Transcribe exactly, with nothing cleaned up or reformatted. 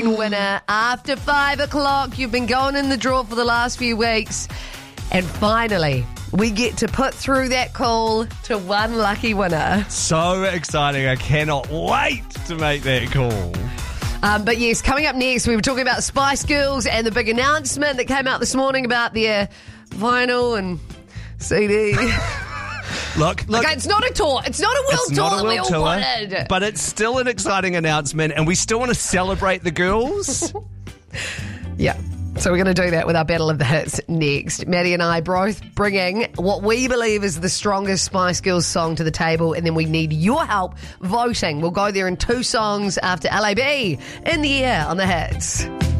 Winner after five o'clock. You've been going in the draw for the last few weeks. And finally, we get to put through that call to one lucky winner. So exciting. I cannot wait to make that call. Um, but yes, coming up next, we were talking about Spice Girls and the big announcement that came out this morning about their vinyl and C D. Look, look. Okay, it's not a tour. It's not a world It's tour not a that we world all tour, wanted. but it's still an exciting announcement, and we still want to celebrate the girls. Yeah. So we're going to do that with our Battle of the Hits next. Maddie and I both bringing what we believe is the strongest Spice Girls song to the table, and then we need your help voting. We'll go there in two songs after L A B in the air on the Hits.